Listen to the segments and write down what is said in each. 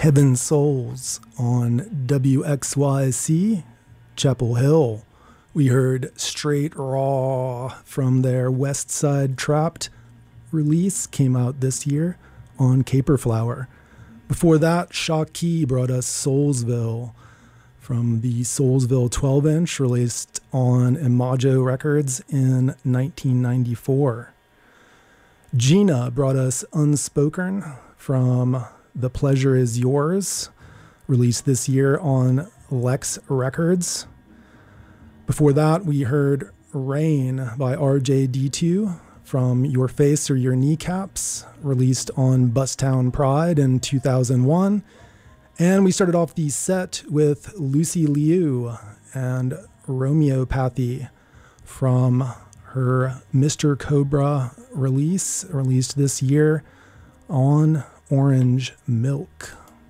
Heaven Souls on WXYC, Chapel Hill. We heard Straight Raw from their West Side Trapped release, came out this year on Caperflower. Before that, Shockey brought us Soulsville from the Soulsville 12-inch released on Imago Records in 1994. Gina brought us Unspoken from The Pleasure Is Yours, released this year on Lex Records. Before that, we heard Rain by RJD2 from Your Face or Your Kneecaps, released on Bustown Pride in 2001. And we started off the set with Lucy Liu and Romeopathy from her Mr. Cobra release, released this year on Orange Milk.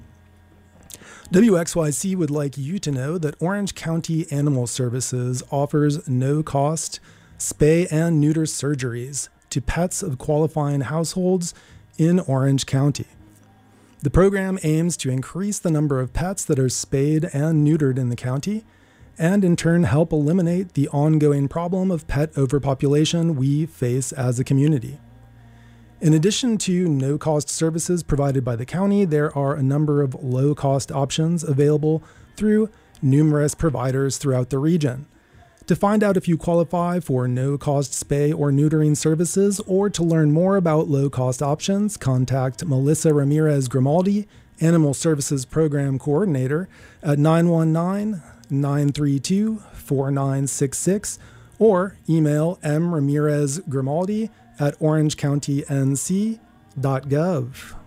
WXYC would like you to know that Orange County Animal Services offers no-cost spay and neuter surgeries to pets of qualifying households in Orange County. The program aims to increase the number of pets that are spayed and neutered in the county, and in turn help eliminate the ongoing problem of pet overpopulation we face as a community. In addition to no-cost services provided by the county, there are a number of low-cost options available through numerous providers throughout the region. To find out if you qualify for no-cost spay or neutering services, or to learn more about low-cost options, contact Melissa Ramirez Grimaldi, Animal Services Program Coordinator, at 919-932-4966, or email mramirezgrimaldi@orangecountync.gov.